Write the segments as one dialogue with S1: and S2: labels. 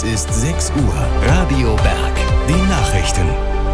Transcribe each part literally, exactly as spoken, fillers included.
S1: ist sechs Uhr. Radio Berg. Die Nachrichten.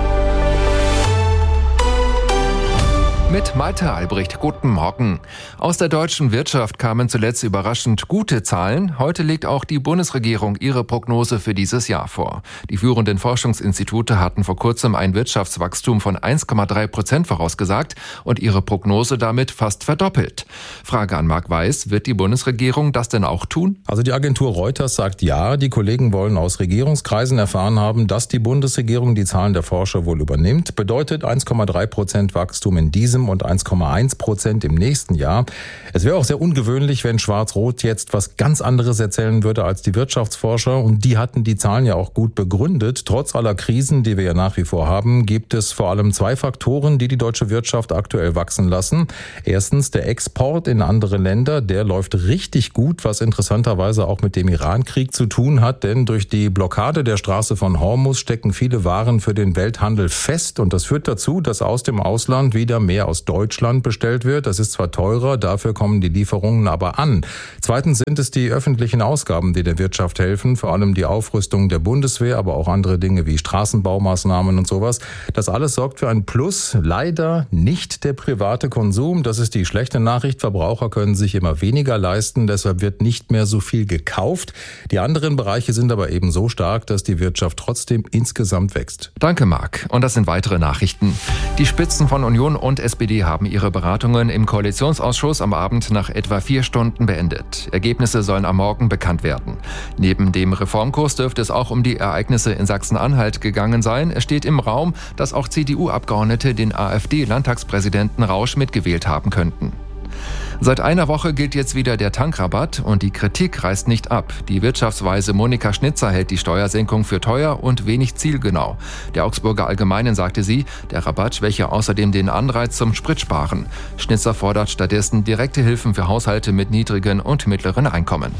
S2: Mit Malte Albrecht, guten Morgen. Aus der deutschen Wirtschaft kamen zuletzt überraschend gute Zahlen. Heute legt auch die Bundesregierung ihre Prognose für dieses Jahr vor. Die führenden Forschungsinstitute hatten vor kurzem ein Wirtschaftswachstum von eins Komma drei Prozent vorausgesagt und ihre Prognose damit fast verdoppelt. Frage an Marc Weiß, wird die Bundesregierung das denn auch tun?
S3: Also die Agentur Reuters sagt ja, die Kollegen wollen aus Regierungskreisen erfahren haben, dass die Bundesregierung die Zahlen der Forscher wohl übernimmt. Bedeutet eins Komma drei Prozent Wachstum in diesem und eins Komma eins Prozent im nächsten Jahr. Es wäre auch sehr ungewöhnlich, wenn Schwarz-Rot jetzt was ganz anderes erzählen würde als die Wirtschaftsforscher. Und die hatten die Zahlen ja auch gut begründet. Trotz aller Krisen, die wir ja nach wie vor haben, gibt es vor allem zwei Faktoren, die die deutsche Wirtschaft aktuell wachsen lassen. Erstens der Export in andere Länder. Der läuft richtig gut, was interessanterweise auch mit dem Iran-Krieg zu tun hat. Denn durch die Blockade der Straße von Hormuz stecken viele Waren für den Welthandel fest. Und das führt dazu, dass aus dem Ausland wieder mehr aus Deutschland bestellt wird. Das ist zwar teurer, dafür kommen die Lieferungen aber an. Zweitens sind es die öffentlichen Ausgaben, die der Wirtschaft helfen, vor allem die Aufrüstung der Bundeswehr, aber auch andere Dinge wie Straßenbaumaßnahmen und sowas. Das alles sorgt für ein Plus, leider nicht der private Konsum. Das ist die schlechte Nachricht. Verbraucher können sich immer weniger leisten, deshalb wird nicht mehr so viel gekauft. Die anderen Bereiche sind aber eben so stark, dass die Wirtschaft trotzdem insgesamt wächst.
S2: Danke, Marc. Und das sind weitere Nachrichten. Die Spitzen von Union und S P D haben ihre Beratungen im Koalitionsausschuss am Abend nach etwa vier Stunden beendet. Ergebnisse sollen am Morgen bekannt werden. Neben dem Reformkurs dürfte es auch um die Ereignisse in Sachsen-Anhalt gegangen sein. Es steht im Raum, dass auch C D U-Abgeordnete den AfD-Landtagspräsidenten Rausch mitgewählt haben könnten. Seit einer Woche gilt jetzt wieder der Tankrabatt und die Kritik reißt nicht ab. Die Wirtschaftsweise Monika Schnitzer hält die Steuersenkung für teuer und wenig zielgenau. Der Augsburger Allgemeinen sagte sie, der Rabatt schwäche außerdem den Anreiz zum Spritsparen. Schnitzer fordert stattdessen direkte Hilfen für Haushalte mit niedrigen und mittleren Einkommen.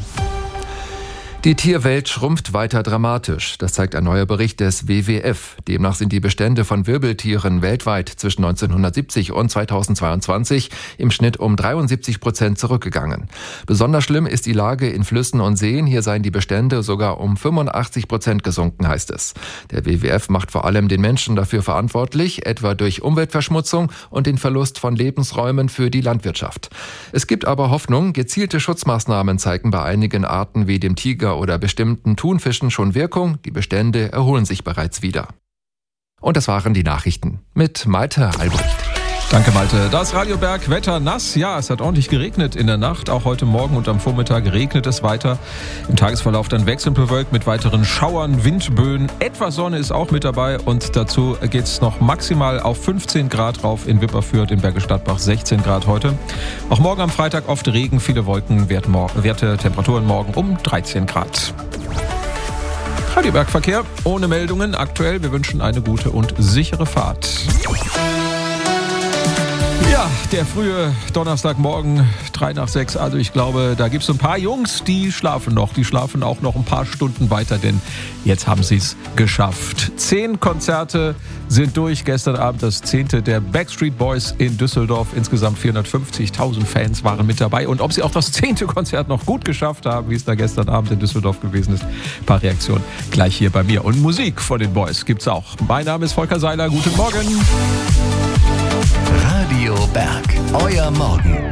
S2: Die Tierwelt schrumpft weiter dramatisch. Das zeigt ein neuer Bericht des W W F. Demnach sind die Bestände von Wirbeltieren weltweit zwischen neunzehnhundertsiebzig und zweitausendzweiundzwanzig im Schnitt um dreiundsiebzig Prozent zurückgegangen. Besonders schlimm ist die Lage in Flüssen und Seen. Hier seien die Bestände sogar um fünfundachtzig Prozent gesunken, heißt es. Der W W F macht vor allem den Menschen dafür verantwortlich, etwa durch Umweltverschmutzung und den Verlust von Lebensräumen für die Landwirtschaft. Es gibt aber Hoffnung. Gezielte Schutzmaßnahmen zeigen bei einigen Arten wie dem Tiger oder bestimmten Thunfischen schon Wirkung. Die Bestände erholen sich bereits wieder. Und das waren die Nachrichten mit Malte Albrecht.
S4: Danke, Malte. Das Radio Berg Wetter nass. Ja, es hat ordentlich geregnet in der Nacht. Auch heute Morgen und am Vormittag regnet es weiter. Im Tagesverlauf dann wechselnd bewölkt mit weiteren Schauern, Windböen. Etwas Sonne ist auch mit dabei. Und dazu geht es noch maximal auf fünfzehn Grad rauf in Wipperfürth, in Bergisch Gladbach sechzehn Grad heute. Auch morgen am Freitag oft Regen, viele Wolken, Werte, Werte Temperaturen morgen um dreizehn Grad. Radio Berg Verkehr ohne Meldungen aktuell. Wir wünschen eine gute und sichere Fahrt. Ja, der frühe Donnerstagmorgen, drei nach sechs. Also ich glaube, da gibt es ein paar Jungs, die schlafen noch. Die schlafen auch noch ein paar Stunden weiter, denn jetzt haben sie es geschafft. Zehn Konzerte sind durch. Gestern Abend das zehnte der Backstreet Boys in Düsseldorf. Insgesamt vierhundertfünfzigtausend Fans waren mit dabei. Und ob sie auch das zehnte Konzert noch gut geschafft haben, wie es da gestern Abend in Düsseldorf gewesen ist, ein paar Reaktionen gleich hier bei mir. Und Musik von den Boys gibt's auch. Mein Name ist Volker Seiler. Guten Morgen.
S1: Radio Berg, euer Morgen.